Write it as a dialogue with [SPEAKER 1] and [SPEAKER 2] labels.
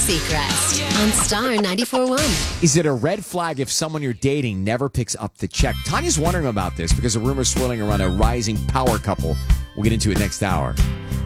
[SPEAKER 1] Seacrest on Star 94.1.
[SPEAKER 2] Is it a red flag if someone you're dating never picks up the check? Tanya's wondering about this because a rumor swirling around a rising power couple. We'll get into it next hour.